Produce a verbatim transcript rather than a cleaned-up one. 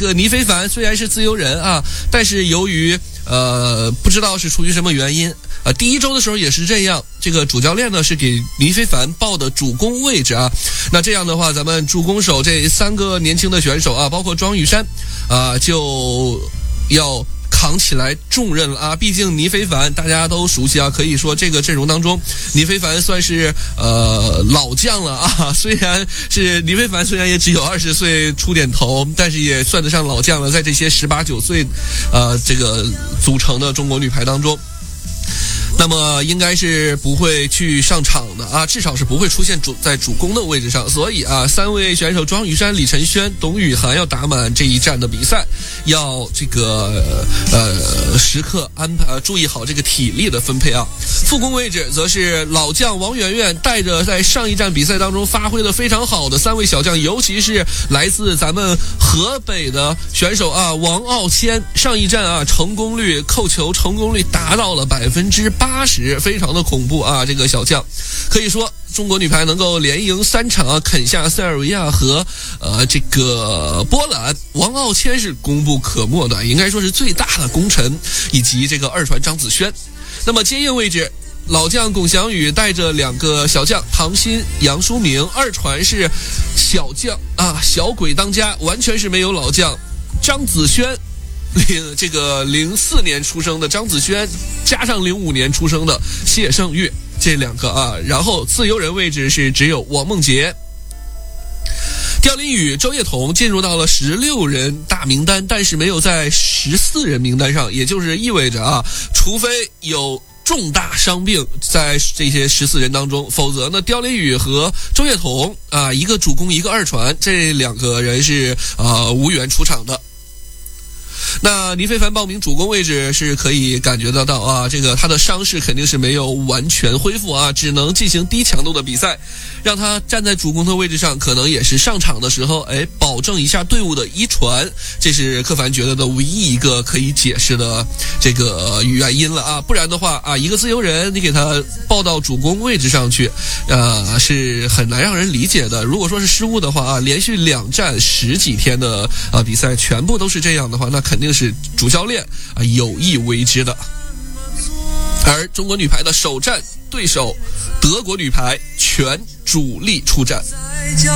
个倪非凡虽然是自由人啊，但是由于呃不知道是出于什么原因，呃第一周的时候也是这样，这个主教练呢是给倪非凡报的主攻位置啊。那这样的话，咱们助攻手这三个年轻的选手啊，包括庄宇珊啊、呃，就要扛起来重任了啊！毕竟倪非凡大家都熟悉啊，可以说这个阵容当中，倪非凡算是呃老将了啊。虽然是倪非凡，虽然也只有二十岁出点头，但是也算得上老将了。在这些十八九岁，呃，这个组成的中国女排当中。那么应该是不会去上场的啊，至少是不会出现主在主攻的位置上。所以啊，三位选手庄宇珊、李晨轩、董雨涵要打满这一站的比赛，要这个呃时刻安排、呃、注意好这个体力的分配啊。副攻位置则是老将王媛媛带着在上一站比赛当中发挥的非常好的三位小将，尤其是来自咱们河北的选手啊，王傲谦，上一站啊成功率扣球成功率达到了百分之八十，非常的恐怖啊！这个小将可以说中国女排能够连赢三场啊，啃下塞尔维亚和呃这个波兰，王傲谦是功不可没的，应该说是最大的功臣，以及这个二传张子萱。那么接应位置，老将龚翔宇带着两个小将唐鑫、杨舒明，二传是小将啊，小鬼当家，完全是没有老将张子萱。零这个零四年出生的张子萱，加上零五年出生的谢胜玉，这两个啊，然后自由人位置是只有王梦洁、刁琳宇、周叶彤进入到了十六人大名单，但是没有在十四人名单上，也就是意味着啊，除非有重大伤病在这些十四人当中，否则呢，刁琳宇和周叶彤啊，一个主攻一个二传，这两个人是呃无缘出场的。那倪非凡报名主攻位置是可以感觉得到啊，这个他的伤势肯定是没有完全恢复啊，只能进行低强度的比赛，让他站在主攻的位置上，可能也是上场的时候，哎，保证一下队伍的一传，这是柯凡觉得的唯一一个可以解释的这个原因了啊，不然的话啊，一个自由人你给他报到主攻位置上去，呃，是很难让人理解的。如果说是失误的话啊，连续两战十几天的啊比赛全部都是这样的话，那肯定是主教练啊有意为之的。而中国女排的首战对手德国女排全主力出战。